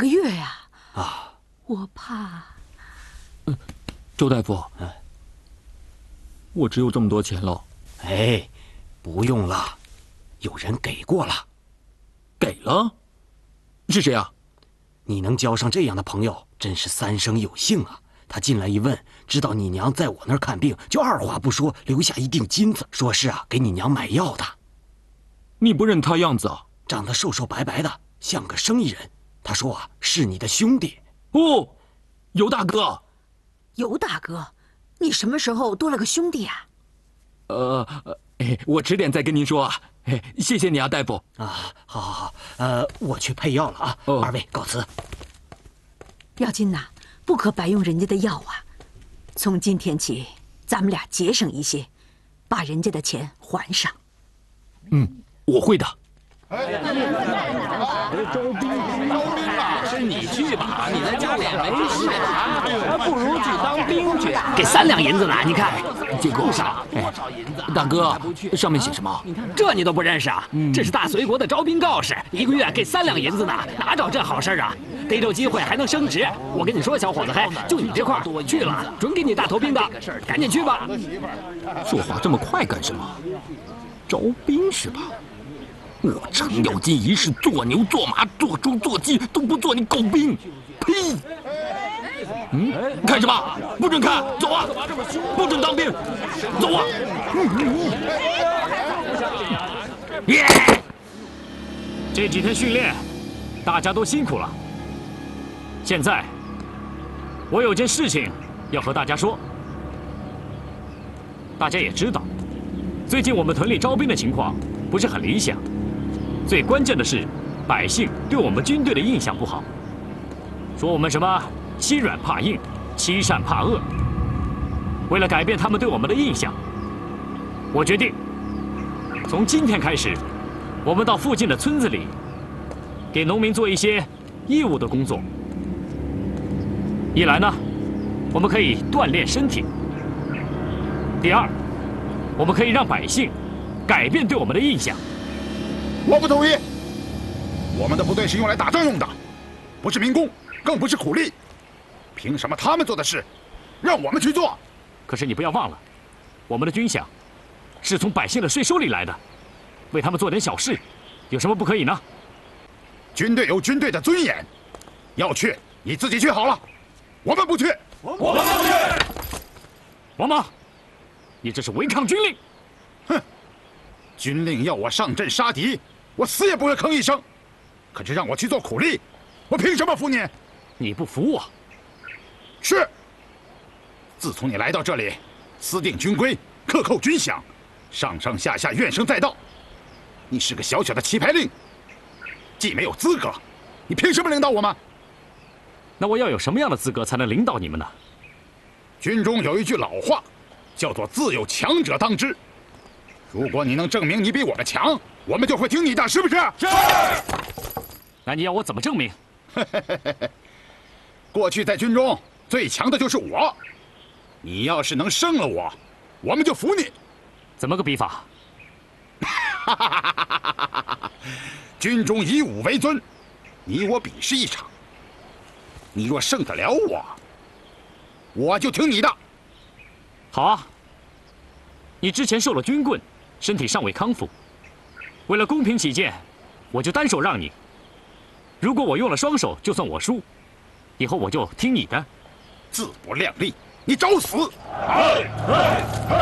个月呀！ 啊， 我怕。 周大夫，我只有这么多钱了。 哎，不用了，有人给过了。 给了？是谁啊？ 你能交上这样的朋友，真是三生有幸啊！他进来一问，知道你娘在我那儿看病，就二话不说留下一锭金子，说是给你娘买药的。 你不认他样子啊？ 长得瘦瘦白白的，像个生意人。他说是你的兄弟。 哦，尤大哥。 尤大哥，你什么时候多了个兄弟啊？ 我迟点再跟您说啊。谢谢你啊，大夫。 好，我去配药了啊。二位告辞。 耀金呐，不可白用人家的药啊！从今天起，咱们俩节省一些，把人家的钱还上。 我会的。 周兵啊，是你去吧，你在家里没事啊，不如去当兵去。 给3两银子呢，你看， 结果不少。大哥，上面写什么？ 这你都不认识啊？这是大隋国的招兵告示，1个月给3两银子呢，哪找这好事啊？逮着机会还能升职。我跟你说，小伙子，就你这块去了，准给你大头兵的，赶紧去吧。 说话这么快干什么？招兵是吧？我程咬金一世做牛做马做猪做鸡都不做你狗兵，呸！看什么？不准看，走啊！不准当兵，走啊！ 这几天训练，大家都辛苦了。现在，我有件事情要和大家说。大家也知道，最近我们屯里招兵的情况不是很理想。最关键的是，百姓对我们军队的印象不好，说我们什么欺软怕硬、欺善怕恶。为了改变他们对我们的印象，我决定从今天开始，我们到附近的村子里，给农民做一些义务的工作。一来呢，我们可以锻炼身体；第二，我们可以让百姓改变对我们的印象。 我不同意，我们的部队是用来打仗用的，不是民工，更不是苦力。凭什么他们做的事，让我们去做？ 可是你不要忘了，我们的军饷是从百姓的税收里来的，为他们做点小事，有什么不可以呢？ 军队有军队的尊严，要去你自己去好了，我们不去。 我们不去。王莽，你这是违抗军令。 哼，军令要我上阵杀敌，我死也不会吭一声。可是让我去做苦力，我凭什么服你？ 你不服我？ 是。自从你来到这里，私定军规，克扣军饷，上上下下怨声载道。你是个小小的棋牌令，既没有资格，你凭什么领导我们？ 那我要有什么样的资格才能领导你们呢？ 军中有一句老话，叫做“自有强者当之”。如果你能证明你比我们强，我们就会听你的，是不是？ 是。那你要我怎么证明？ 过去在军中最强的就是我，你要是能胜了我，我们就服你。 怎么个比法？ 军中以武为尊，你我比试一场。你若胜得了我，我就听你的。 好啊。你之前受了军棍，身体尚未康复，为了公平起见，我就单手让你。如果我用了双手，就算我输，以后我就听你的。 自不量力，你找死！